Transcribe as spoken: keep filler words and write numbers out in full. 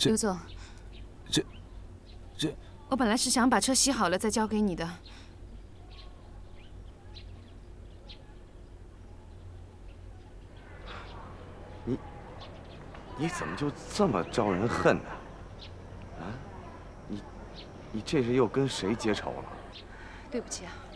刘总， 这这， 我本来是想把车洗好了再交给你的。 你你怎么就这么招人恨呢？啊，你你这是又跟谁结仇了？ 对不起啊。